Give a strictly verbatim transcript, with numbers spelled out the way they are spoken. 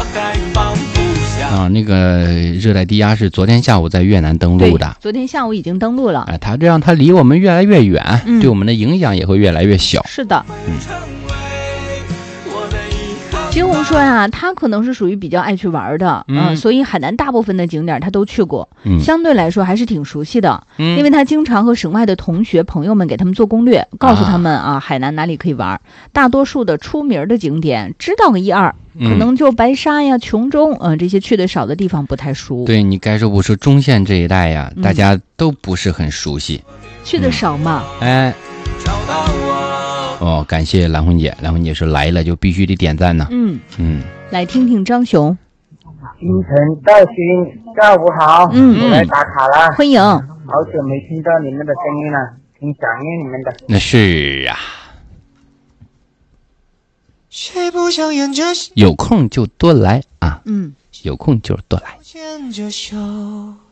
啊，那个热带低压是昨天下午在越南登陆的， 昨天下午已经登陆了。 哎，它这样它离我们越来越远， 嗯、 对我们的影响也会越来越小。 是的， 嗯。 其实我们说呀，他可能是属于比较爱去玩的，嗯、呃，所以海南大部分的景点他都去过，嗯，相对来说还是挺熟悉的，嗯，因为他经常和省外的同学朋友们给他们做攻略，告诉他们啊，啊海南哪里可以玩，大多数的出名的景点知道个一二，可能就白沙呀、琼中，呃，这些去的少的地方不太熟。 对，你该说不说，中线这一带呀，大家都不是很熟悉， 嗯、去的少嘛， 嗯、哎。哦，感谢兰红姐，兰红姐说来了就必须得点赞呢。 嗯嗯， 来听听张雄。 清晨道勋，下午好， 嗯， 我来打卡了， 欢迎。 好久没听到你们的声音了，挺想念你们的。 那是啊， 谁不想沿着有空就多来啊。 嗯， 有空就多来。 牵着手